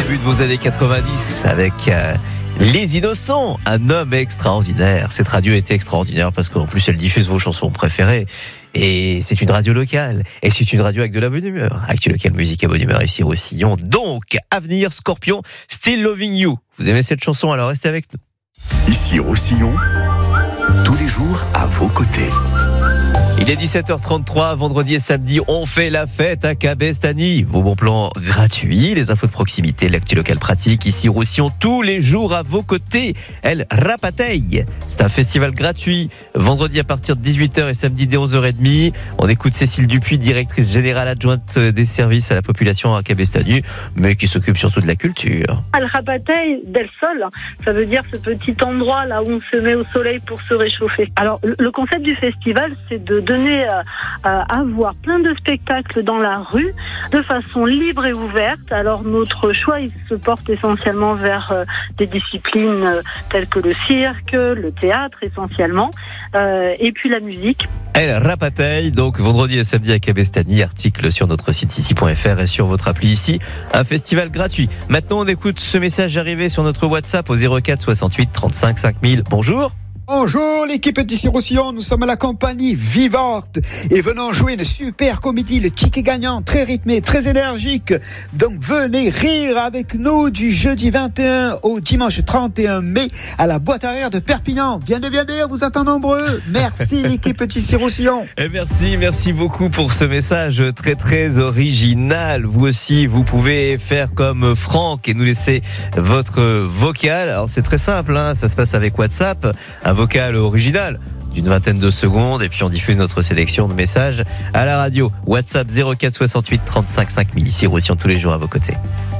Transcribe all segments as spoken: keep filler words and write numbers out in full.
début de vos années quatre-vingt-dix avec euh, Les Innocents, un homme extraordinaire. Cette radio était extraordinaire parce qu'en plus elle diffuse vos chansons préférées. Et c'est une radio locale. Et c'est une radio avec de la bonne humeur. Actu Local Musique à bonne humeur ici Roussillon. Donc, Avenir, Scorpion, Still Loving You. Vous aimez cette chanson, alors restez avec nous. Ici Roussillon, tous les jours à vos côtés. Il est dix-sept heures trente-trois, vendredi et samedi, on fait la fête à Cabestany. Vos bons plans gratuits, les infos de proximité, l'actu local pratique, ici Roussillon, tous les jours à vos côtés. El Rapatei, c'est un festival gratuit, vendredi à partir de dix-huit heures et samedi dès onze heures trente. On écoute Cécile Dupuis, directrice générale adjointe des services à la population à Cabestany, mais qui s'occupe surtout de la culture. El Rapatei del Sol, ça veut dire ce petit endroit là où on se met au soleil pour se réchauffer. Alors le concept du festival, c'est de donner à, à voir plein de spectacles dans la rue de façon libre et ouverte. Alors notre choix, il se porte essentiellement vers euh, des disciplines euh, telles que le cirque, le théâtre essentiellement, euh, et puis la musique. El Rapatei, donc vendredi et samedi à Cabestany, article sur notre site ici point f r et sur votre appli ici, un festival gratuit. Maintenant on écoute ce message arrivé sur notre WhatsApp au zéro quatre soixante-huit trente-cinq cinq mille. Bonjour. Bonjour l'équipe d'ici Roussillon, nous sommes à la compagnie vivante et venons jouer une super comédie, le ticket gagnant, très rythmé, très énergique. Donc venez rire avec nous du jeudi vingt et un au dimanche trente et un mai à la boîte arrière de Perpignan. Venez, venez, on vous attend nombreux. Merci l'équipe d'ici Roussillon. Et merci, merci beaucoup pour ce message très très original. Vous aussi, vous pouvez faire comme Franck et nous laisser votre vocal. Alors c'est très simple, hein, ça se passe avec WhatsApp. Un vocal original d'une vingtaine de secondes et puis on diffuse notre sélection de messages à la radio. WhatsApp zéro quatre soixante-huit trente-cinq cinq mille. Ici Roussillon, tous les jours à vos côtés.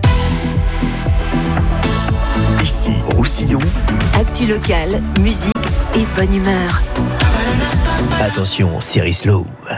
Ici Roussillon, actu local, musique et bonne humeur. Attention, Cyril Slow.